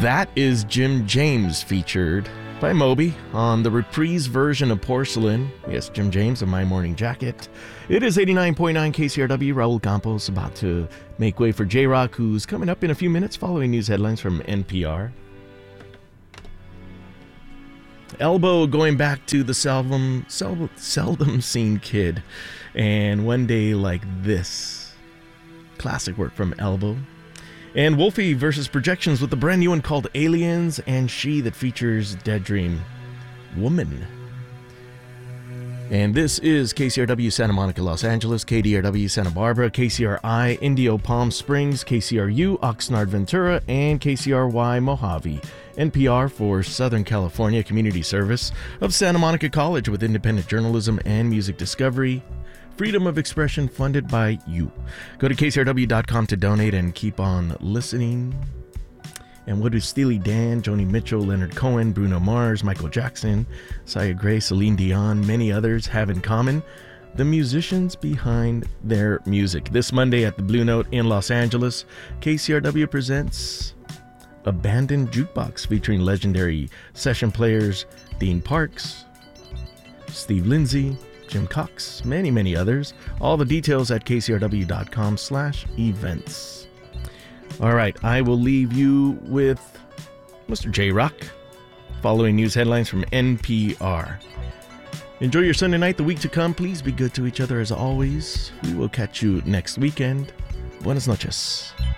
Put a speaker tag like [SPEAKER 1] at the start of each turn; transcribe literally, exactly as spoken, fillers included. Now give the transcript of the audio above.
[SPEAKER 1] That is Jim James, featured by Moby on the reprise version of Porcelain. Yes, Jim James of My Morning Jacket. It is eighty-nine point nine K C R W. Raul Campos about to make way for J-Rock, who's coming up in a few minutes following news headlines from N P R. Elbow going back to the seldom, seldom, seldom seen kid. And One Day Like This. Classic work from Elbow. And Wolfie versus Projections with the brand new one called Aliens, and She that features Dead Dream Woman. And this is K C R W Santa Monica, Los Angeles, K D R W Santa Barbara, K C R I Indio Palm Springs, K C R U Oxnard Ventura, and K C R Y Mojave. N P R for Southern California Community Service of Santa Monica College, with independent journalism and music discovery. Freedom of expression funded by you. Go to K C R W dot com to donate and keep on listening. And what do Steely Dan, Joni Mitchell, Leonard Cohen, Bruno Mars, Michael Jackson, Saya Gray, Celine Dion, many others have in common? The musicians behind their music. This Monday at the Blue Note in Los Angeles, K C R W presents Abandoned Jukebox, featuring legendary session players Dean Parks, Steve Lindsay, Jim Cox, many, many others. All the details at K C R W dot com slash events. All right, I will leave you with Mister J-Rock, following news headlines from N P R. Enjoy your Sunday night, the week to come. Please be good to each other as always. We will catch you next weekend. Buenas noches.